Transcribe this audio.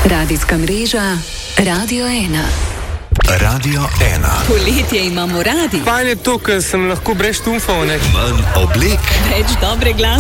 Radijska mreža Radio 1. Radio 1. Poletje imamo radi. Fajn je to, ker sem lahko brez štumfov, ne? Manj oblek. Več dobre glasbe.